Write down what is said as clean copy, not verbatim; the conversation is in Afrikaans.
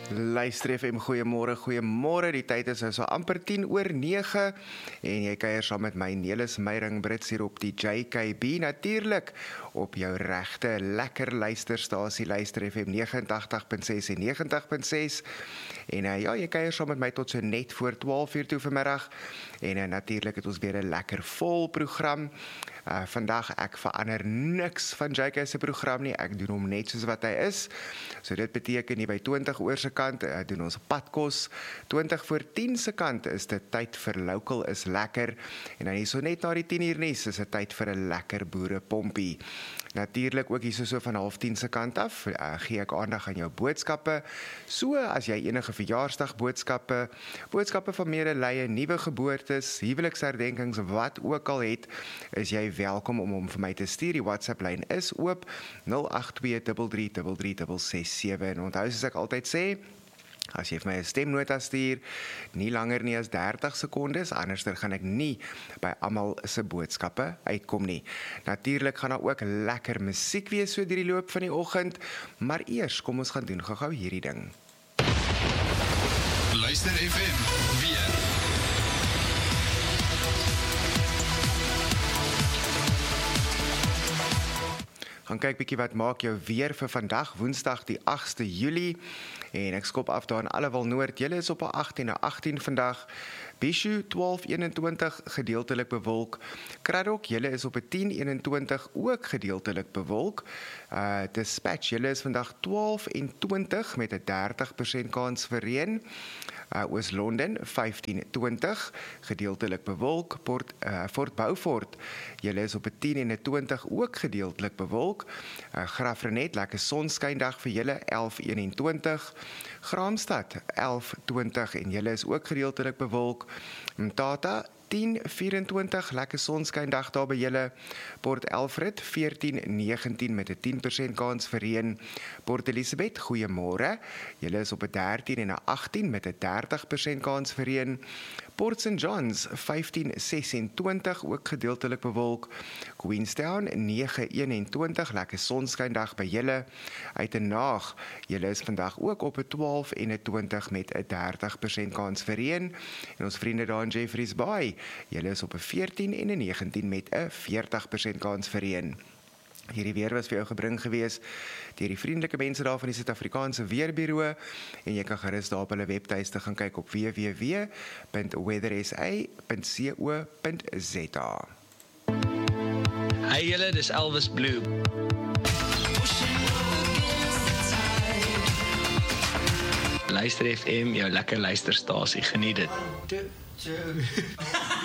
Luister FM, goeiemôre, die tyd is so amper 10:09 en jy kuier saam met my Nelis Meyring Brits hier op die JKB natuurlik op jou regte lekker luisterstasie Luister FM 89.6 en 90.6 en ja, jy kuier saam met my tot so net voor 12:00 toe vanmiddag en natuurlik het ons weer 'n lekker vol program. Vandag ek verander niks van JK se program nie, ek doen hom net soos wat hy is. So dit beteken nie by 20 oor se kant doen ons padkos, 20 voor 10 se kant is dit tyd vir local is lekker en dan hierso net na die 10:00 nuus is dit tyd vir 'n lekker boerepompie. Natuurlik ook hierso so van 9:30 se kant af, gee ek aandag aan jou boodskappe. So as jy enige verjaarsdagboodskappe, boodskappe van medelee, nuwe geboortes, huweliksherdenkings, wat ook al het, is jy welkom om hom vir my te stuur. Die WhatsApp lyn is oop 082333367 en onthou soos ek altyd sê, as jy vir my 'n stemnota stuur, nie langer nie as 30 sekondes, anderster gaan ek nie by almal se boodskappe uitkom nie. Natuurlik gaan daar ook lekker musiek wees so deur die loop van die oggend, maar eers kom ons gaan doen gou hierdie ding. Luister FM weer. Gaan kyk bietjie wat maak jou weer vir vandag, Woensdag die 8de Julie. En ek skop af daar in Allewal Noord. Julle is op 'n 8 en 'n 18 vandag. Bishu 12:21 gedeeltelik bewolk. Kraddock, julle is op 'n 10:21 ook gedeeltelik bewolk. Dispatch, julle is vandag 12:20 met 'n 30% kans vir reën. Oos-London 15:20 gedeeltelik bewolk. Fort Beaufort, julle is op 'n 10:20 ook gedeeltelik bewolk. Graaff-Reinet, lekker sonskyndag vir julle 11:21. Graamsstad 11:20 en julle is ook gedeeltelik bewolk. Mthatha 10:24, lekker sonskyndag daar by julle. Port Elfrid 14:19 met 'n 10% kans vir reën. Port Elizabeth, goeiemôre. Julle is op 'n 13 en 'n 18 met 'n 30% kans vir reën. Port St Johns 15:26 ook gedeeltelik bewolk. Queenstown 9:21, lekker sonskyndag by julle. Uitenaag, julle is vandag ook op 'n 12:20 met 'n 30% kans vir reën. En ons vriende daar in Jeffreys Bay, julle is op 'n 14 en 'n 19 met 'n 40% kans vir reën. Hierdie weer was vir jou gebring gewees deur die vriendelike mense daar van die Suid-Afrikaanse Weerbureau en jy kan gerus daar op hulle webtuiste gaan kyk op www.weathersa.co.za. Hey julle, dis Elvis Blue. Luister FM, jou lekker luisterstasie, geniet dit.